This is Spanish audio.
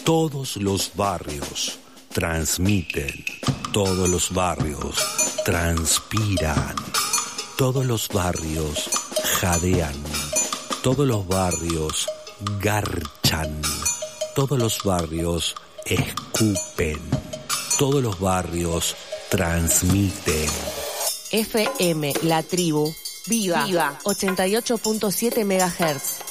Todos los barrios transmiten, todos los barrios transpiran, todos los barrios jadean, todos los barrios garchan, todos los barrios escupen, todos los barrios transmiten. FM La Tribu, viva, 88.7 MHz.